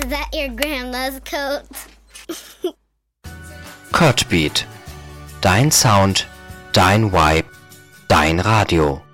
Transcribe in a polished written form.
Is that your grandma's coat? Kurt Beat. Dein Sound, dein Vibe, dein Radio.